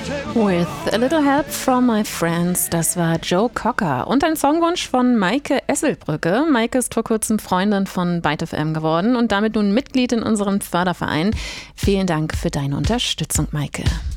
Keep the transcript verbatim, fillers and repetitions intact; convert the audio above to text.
With a little help from my friends, das war Joe Cocker und ein Songwunsch von Maike Esselbrücke. Maike ist vor kurzem Freundin von Byte F M geworden und damit nun Mitglied in unserem Förderverein. Vielen Dank für deine Unterstützung, Maike.